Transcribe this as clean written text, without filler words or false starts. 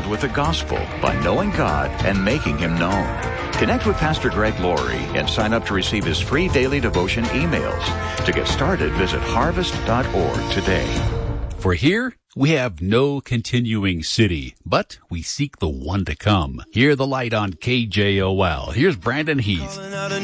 filled with the gospel by knowing God and making Him known. Connect with Pastor Greg Laurie and sign up to receive his free daily devotion emails. To get started, visit harvest.org today. For here, we have no continuing city, but we seek the one to come. Hear the light on KJOL. Here's Brandon Heath.